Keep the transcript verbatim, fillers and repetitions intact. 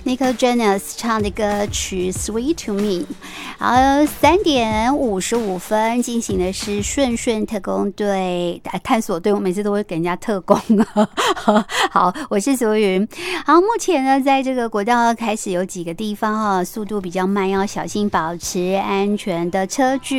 Nick Jonas 唱的歌曲 Sweet to Me。好，三点五十五分进行的是顺顺特工队探索队，我每次都会给人家特工啊。好，我是苏云。好，目前呢，在这个国道开始有几个地方哈、啊，速度比较慢，要小心保持安全的车距。